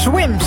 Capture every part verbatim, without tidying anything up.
Swims.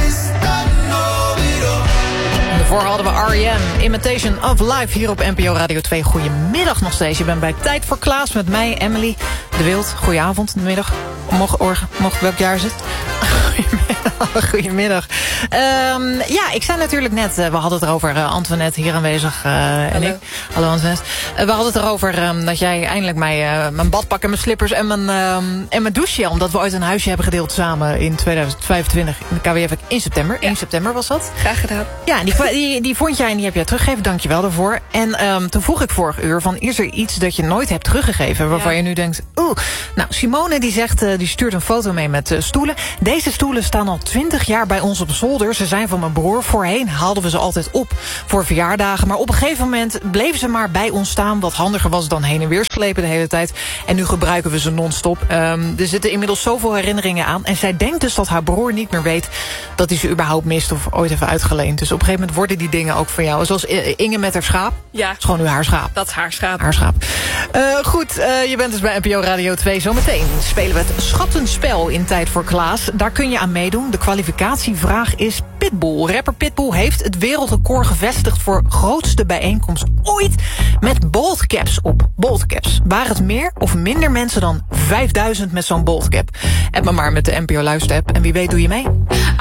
Daarvoor hadden we R E M, Imitation of Life, hier op N P O Radio twee. Goedemiddag nog steeds. Je bent bij Tijd voor Klaas met mij, Emily de Wild. Goedenavond, middag. Mocht, orgen, mocht, welk jaar is het? Goedemiddag. Goedemiddag. Um, ja, ik zei natuurlijk net, uh, we hadden het erover, uh, Antoinette hier aanwezig uh, en ik. Hallo Antoinette. Uh, we hadden het erover um, dat jij eindelijk mij, uh, mijn badpak en mijn slippers en mijn, um, en mijn douche, omdat we ooit een huisje hebben gedeeld samen in tweeduizend vijfentwintig in de K W F in september. Ja. één september was dat. Graag gedaan. Ja, die, die, die vond jij en die heb jij teruggegeven. Dank je wel daarvoor. En um, toen vroeg ik vorig uur van, is er iets dat je nooit hebt teruggegeven waarvan ja. je nu denkt, oeh. Nou, Simone die zegt, uh, die stuurt een foto mee met uh, stoelen. Deze stoelen staan al twintig jaar bij ons op zolder. Ze zijn van mijn broer. Voorheen haalden we ze altijd op voor verjaardagen. Maar op een gegeven moment bleven ze maar bij ons staan. Wat handiger was dan heen en weer slepen de hele tijd. En nu gebruiken we ze non-stop. Um, er zitten inmiddels zoveel herinneringen aan. En zij denkt dus dat haar broer niet meer weet dat hij ze überhaupt mist of ooit heeft uitgeleend. Dus op een gegeven moment worden die dingen ook van jou. Zoals Inge met haar schaap. Ja. Het is gewoon nu haar schaap. Dat is haar schaap. Haar schaap. Uh, goed, uh, je bent dus bij N P O Radio twee. Zometeen spelen we het Schattenspel in Tijd voor Klaas. Daar kun je aan meedoen. De kwalificatievraag is Pitbull. Rapper Pitbull heeft het wereldrecord gevestigd voor grootste bijeenkomst ooit met boldcaps op. Boldcaps. Waren het meer of minder mensen dan vijfduizend met zo'n boldcap? App me maar met de N P O Luisterapp en wie weet doe je mee.